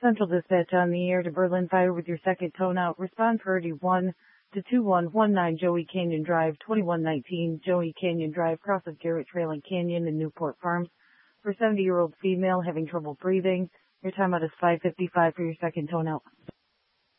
Central Dispatch on the air to Berlin Fire with your second tone out. Respond priority 1 to 2119 Joey Canyon Drive, 2119 Joey Canyon Drive, cross of Garrett Trail and Canyon in Newport Farms. For 70-year-old female having trouble breathing, your timeout is 5:55 for your second tone out.